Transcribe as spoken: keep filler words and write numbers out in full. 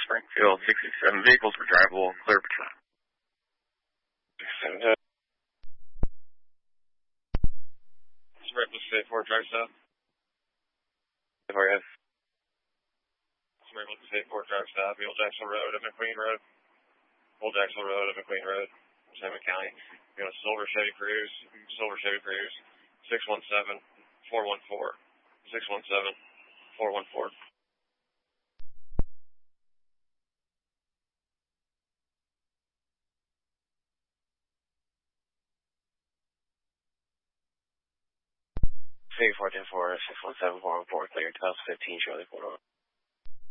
Springfield, sixty-seven vehicles were drivable, clear for time. sixty-seven. Reckless State four, drive south. Reckless State four, drive south, Old Jackson Road up McQueen Road. Old Jackson Road up McQueen Road, Salmon County. You got a silver Chevy Cruze, silver Chevy Cruze, six one seven, four one four, six one seven, four one four. C four ten four, six one seven, four one four, clear, twelve fifteen, Charlie four.